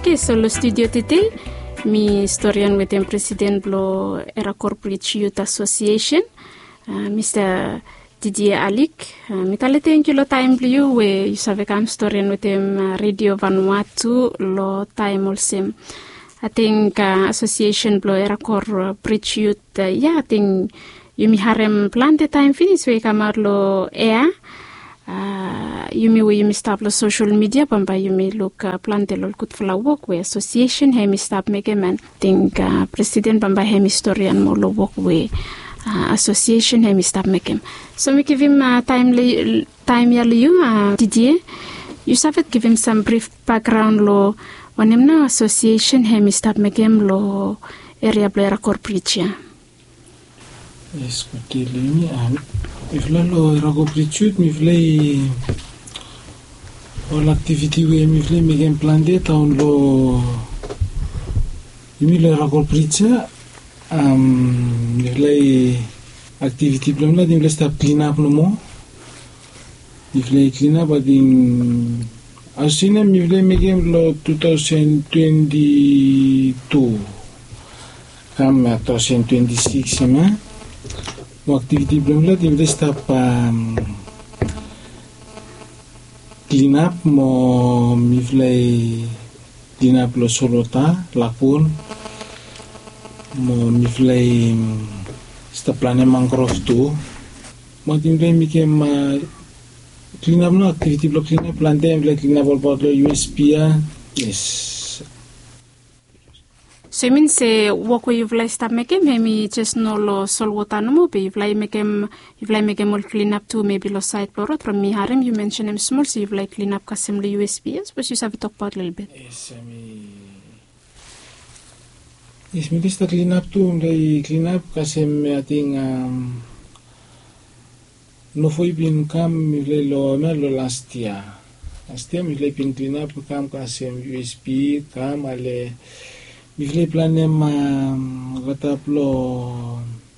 Okay, so lo studio titi mi historian with the president lo era corporate youth association Mr. Didier Alik mi talete lo time liu we you save kam historian with him radio Vanuatu lo time also I think association lo era corporate youth yeah I think you mi harem plan the time finish we kamar lo air you mi stop lo social media pamba you mi look plante lo kut fla walk we association he mi stop make man think president pamba he historian mo lo walk we association he mi stop make him so we give him time ya you Didier you saved give him some brief background lo wanem na association he mi stop make him lo area blera corporate yes kutili if lalo rago prichut mi vlei all activity we mi vlei mi game plan de taun lo mi le rago pricha mi vlei activity plan la dim le stop clean up no mo mi vlei clean up adin asina mi vlei mi game lo 2022 kam 2026 ma mo activity belum lah dia stop clean up mo miflay clean up lo solota lapun mo miflay stop plane mangrove tu mo timlay mikem clean up no activity lo clean up plante miflay clean up all lo USP yes. So mean say walk where you've like stop making maybe just no lo sol water no more you've like make him all clean up too maybe lo side floor from me harem you mention him small so you've like clean up custom the USB yes but you have to talk about a little bit yes me just clean up too clean up custom I think no foi bin kam me lo last year me bin clean up kam custom USB kam ale Bifle planem gataplo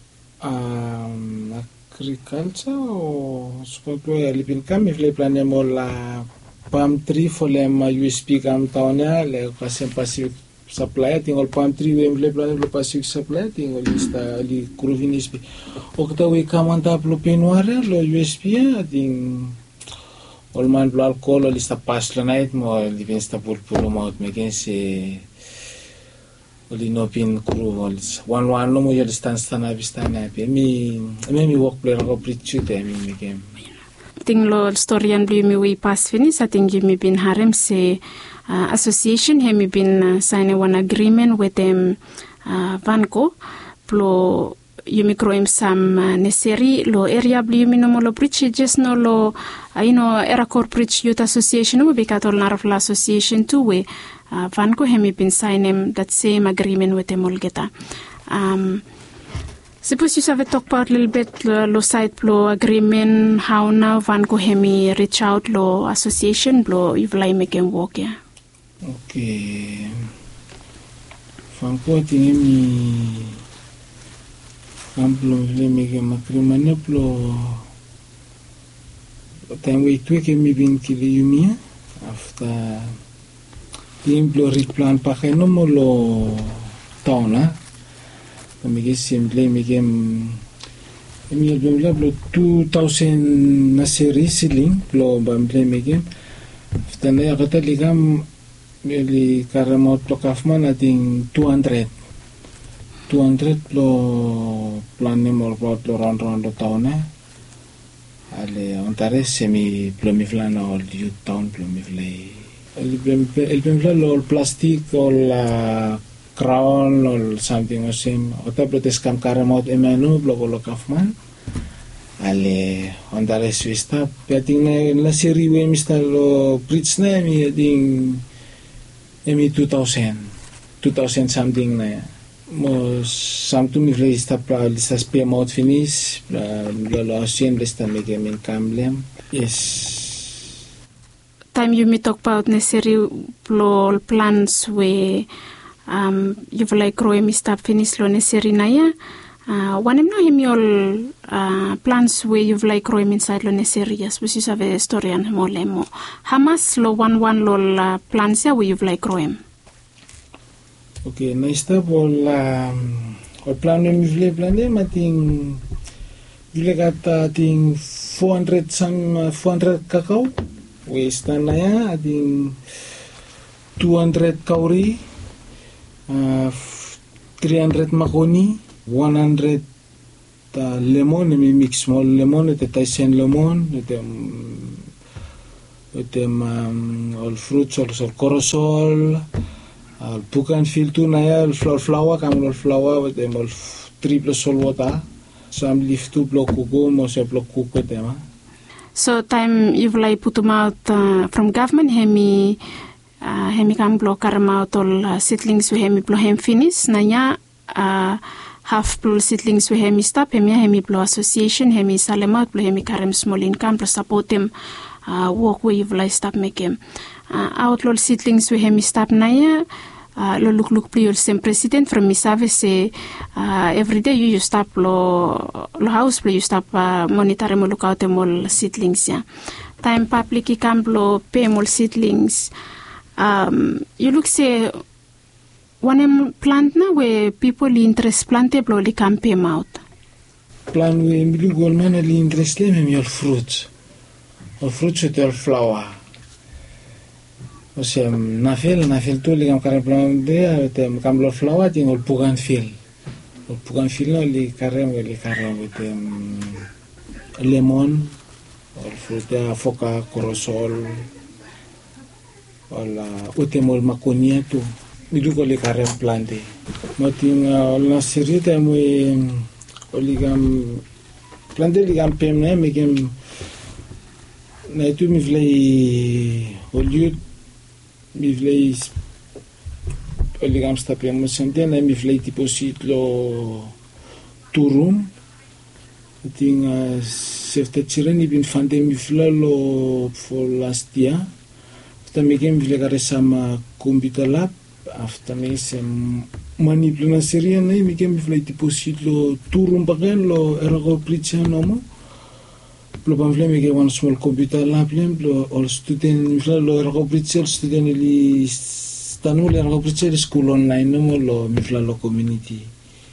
agriculture o skoplo lipin kam bifle planem la palm tree folem USP kam taonya le kasem passive supply tingol palm tree we bifle planem lo passive supply tingol lista li kuruvin USP okta we kam antaplo penuare lo USP ting olman blo alcohol lista paslo night mo livin sta pulpulo maut megense Olinopin Kruvols. One no mo yel stand abistana pe mi work player ko pritchu te mi game. Ting lo historian bli mi we pass finish I think mi bin harem se association he mi bin sign one agreement with them Vanco plo you mi kroim sam necessary lo area bli mi no mo lo pritchu just no lo era corporate youth association mo be katol narf la association too we Vanco hemi been signing that same agreement with them Olgeta. Suppose you have talk about a little bit lo side lo agreement how now Vanco hemi reach out lo association lo you've like making work yeah. Okay. Vanco hemi amplo le making agreement lo time we tweak hemi bin kili yumi after Timplo replan pakai nomo lo tauna kami simple migem emi album lo 2000 na series siling lo bample migem ftana kata ligam li karamot lo kafman ating 200 lo plan nemo lo round lo tauna ale ontare semi plomi flana ol youth town plomi flay el lo plastic o la crown or something or same ota protes kam karamot emanu blogo lo kafman ale ondare swista peting na seri we mista lo bridge na mi ding emi 2000 something na mo samtu mi lista pra lista spia mod finish lo asien lista mege min kamlem yes time you me talk about necessary plans we you've like grow me stop finish lo necessary na ya one no him all plans we you've like grow inside lo necessary yes we have a historian mo lemo hamas lo one lo plans ya we you've like grow Okay, naista ol plano mi vile plane mating vile kata ting 400 kakao westana ya ating 200 kauri 300 makoni 100 lemon mi mix small lemon ete taisen lemon ete all fruits all korosol al bukan filtu na ya flower kam flower ete all triple sol water sam liftu blok kugo mo se blok kuko tema. So time you've like put them out from government hemi kam block out all seedlings we hemi blow hem finish nanya half blow seedlings we hemi stop hemi blow association hemi salemat blow hemi karem small income to support them work where you've like stop make him outlaw seedlings we hemi stop naya lo look play same president from me service every day you stop lo house play you stop monitor mo look out them all seedlings ya time public camp lo pay more seedlings you look say one plant na where people interest planted lo li camp pay out plan we mi golman li interest le mi all fruits et all flower. O sea, nafel tu li kam kare plan de te kam lo flower ting ol pugan fil no li kare te lemon ol fruta foca corosol ol utemol makonia tu mi du li kare plante moting ol nasiri te mo ol kam plante li kam pem ne mi kem na tu mi vlei ol yut mi vlei oligam stapem sentena mi vlei tipo sitlo turum ting sefte chireni bin fande mi flalo for last year after me game vile kare sama computer lab after me sem manipulana seria na mi game vlei tipo sitlo turum bagen lo erago prichano mo lo pamfle mi one small computer lab lo all student lo erago prichel student li stanu le erago prichel school online mo lo mi lo community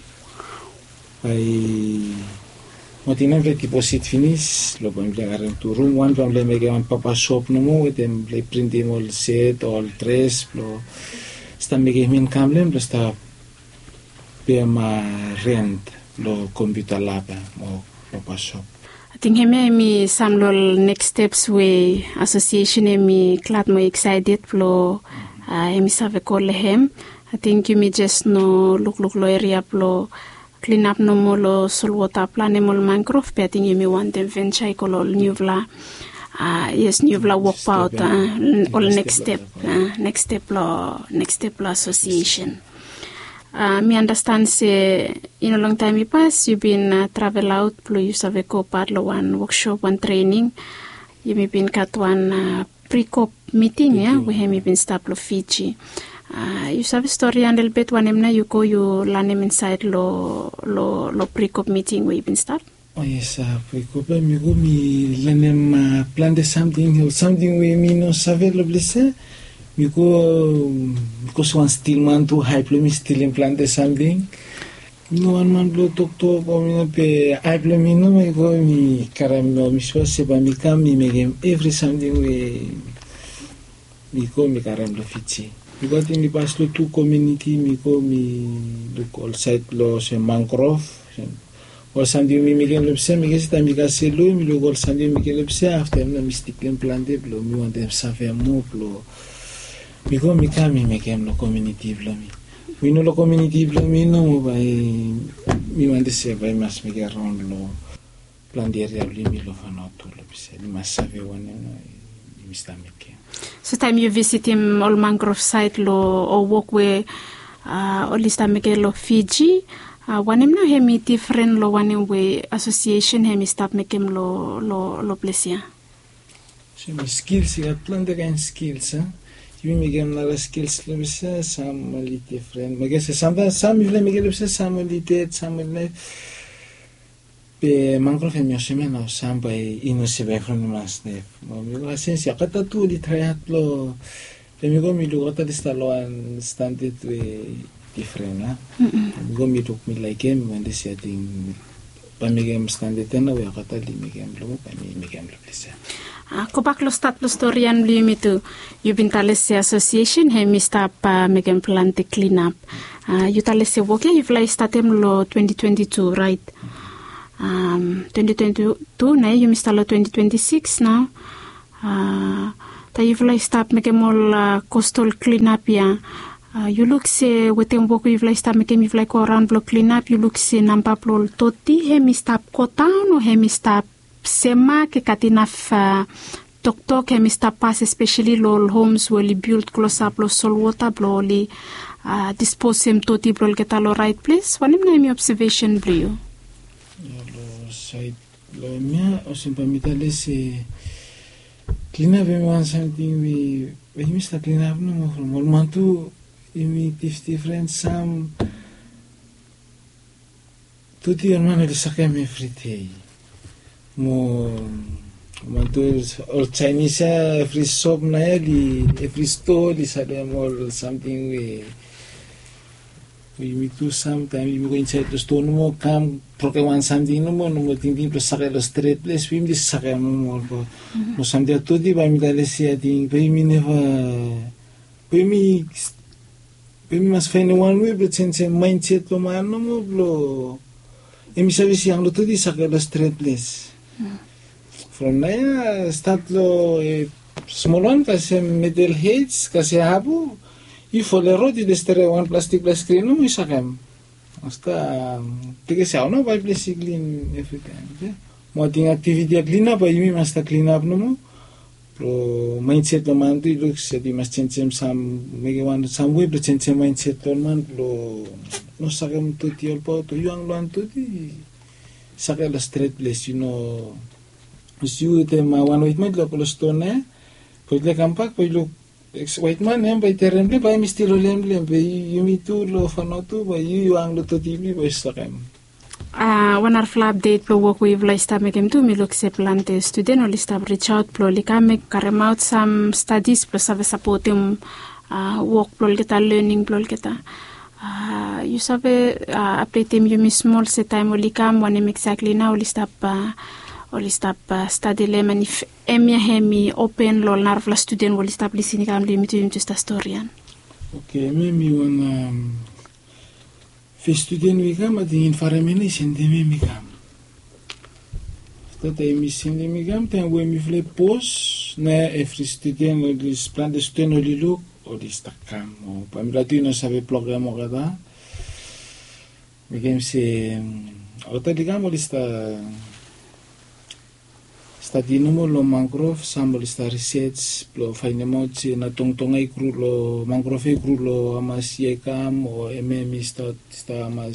ai motina vle tipo sit finish lo pamfle garen tu room one pamfle mi one papa shop no mo etem le printing all set all tres lo sta mi min kamlem lo sta pe ma rent lo computer lab mo papa shop. I think hemi samlol next steps we association hemi glad mo excited plo hemi save call hem. I think you may just no look lo area plo clean up no mo lo sol water plan mo mangrove but I think you may want them venture ko lo new vla yes new vla work out all next step lo association. Me understand say in a long time you pass you've been travel out you have co part lo one workshop one training you may been cut one pre-cop meeting we have been stop lo Fiji you have a story and a little bit one emna you go you learn inside lo pre-cop meeting we been start. Oh yes, pre-cop mi go mi learn plan de something we mi no save lo blesse. Because one still man to hype me still implant something. No one man blow talk or pe hype me no me go mi caramel mi se ba mi kam mi game every something mi go mi caramel fiti. Mi got in the past lo two community mi go mi look all side lo se mangrove. Or something mi game lo se mi gesta mi gase lo mi lo all something mi game se after mi stick implant lo mi want them save mo lo Because mi kami me kem lo community vlomi. Mi no lo community vlomi no mo bai mi mande se bai mas mi garon lo plan di area mi lo fano tu lo bise mi mas save one no mi sta me kem. So time you visit him all mangrove site lo or walkway all sta me ke lo Fiji one no hemi different lo one way association hemi stop me kem lo plesia. So mi skills ya plan de gain skills you may get another skills lebse some a little different. I guess sometimes some you may get lebse some a little some like pe mangrove mi semena some by inosive from mas ne. Mi go sensi akata tu di triat lo. Pe mi go mi lugar ta sta lo an standard we different lah. Go mi tuk mi like him when they say thing pamigam standard na we kata li migam lo pamigam lo please. Kopaklo start lo storyan bli mi tu Yubintales association he mi stop migam plante clean up. Yutales woke you fly statem lo 2022 right. 2022 na you mista lo 2026 now. Ta you fly stop migam all coastal clean up ya. You look se wetem boku you fly stop migam you fly ko around block clean up you look se nampa plol toti he mi stop ko town o he mi stop sema ke katinaf tok he mi stop pass especially lol homes will build close up lo sol water bloli dispose him toti blol ke talo right place wanim na mi observation brio lo side lo mia o simplemente se clean up one something we mi sta clean up no mo mantu imi different some tutti ormai le sakam every day mo mantu all Chinese every shop na every store li sadem all something we meet to sometimes we go inside the store no come program something no ting plus sakay lo street place we mi sakay mo mo something tutti ba mi dale sia ting we mi never we mi mas fine one way but sense mindset lo mano mo lo emi sabi siyang lo tudi sa kala street place from there start lo small one kasi middle heights kasi habo you follow road the stere one plastic screen no isa kam hasta tige siya no by place clean every time mo ting activity clean up ay mas ta clean up no mo pro mindset lo man tu looks di mas change some maybe one some way but change mindset lo man lo no sakam tu ti olpo to yung lo antu di sakay la street place you know you te ma one white man lo ko stone pwede le kampak pwede lo ex white man em by teremble by mistilo lemble by yumi tu lo fanotu by yung lo to tibli by sakam one hour update pro work with lista mekem tu mi look se plante student or lista reach out pro lika make carry out some studies plus have support work pro kita learning pro kita you sabe update you mi small se time lika one exactly now lista study le manif emia hemi open lo narvla student will lista listening kam limited to sta storyan okay mi one fi student we kam adi environment sende mi kam sta mi sende mi kam ten we mi fle post na every student is plan de student oli look o di sta kam o pamilatu no sabe programa kada mi kam se ota digamos lista study mo lo mangrove sambil sta research lo find out si na tongtongai kru lo mangrove kru lo amas yekam o sta amas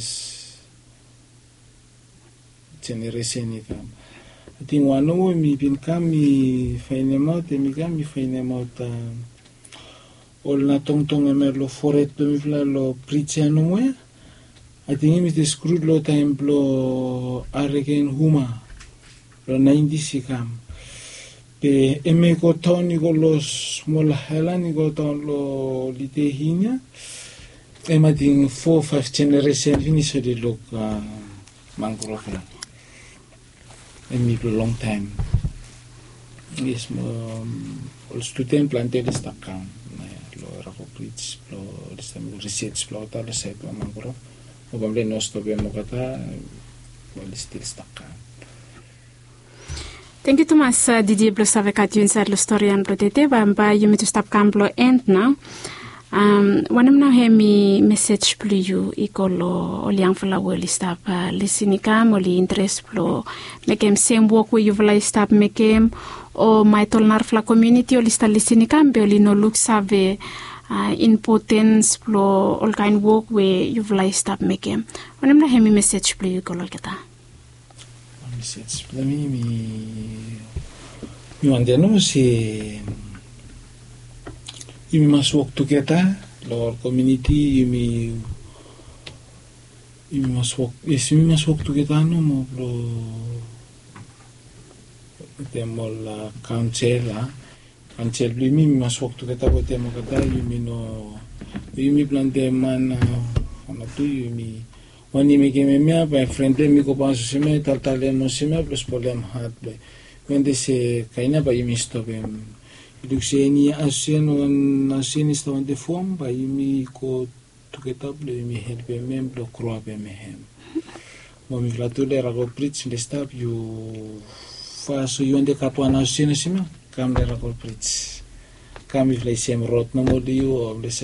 generation ikam ting wano mi bin kam mi find out ol na tongtong lo foret lo mi fla lo preach ano mo ating mi screw lo time lo arregen huma lo 90 kam pe eme ko toni ko los molahalan ko ton lo litehinya emating 4-5 generation finish de look mangrove emi for long time is mo all student planted stakam lo rako preach lo research lo ta sa mangrove o bamle no sto be mo kata wal still stakam. Thank you Thomas Didier Blos avec Adjun sa lo storyan protete ba you me to stop camplo end now wanam na hemi message plu you ikolo oliang fala will stop listening cam oli interest plo mekem same work we you will stop mekem o my tolnar fla community oli sta listening cam be oli no look save importance plo all kind work we you will stop mekem wanam na hemi message plu you ikolo kita message mi mandano si imi mas work together lor community imi mas work together no mo lo temo la council mi mas work together ko temo kata imi no imi plante man tu mi wani mi kememia pa friendly mi ko paso sime tal no sime plus problem hat be when they say kaina ba imi stop idukseni asien on asien sta on the form ba imi ko tuketap le mi help mem do croa be mehem mo mi gratule rago preach le stop you fa so you ande kapwana asien sime kam le rago preach kam if le sem rot no mo diu o le